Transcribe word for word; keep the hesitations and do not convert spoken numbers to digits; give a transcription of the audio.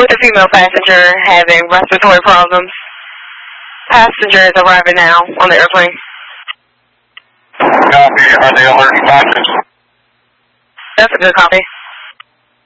with a female passenger having respiratory problems. Passenger is arriving now on the airplane. Copy. Are they alert to passengers? That's a good copy.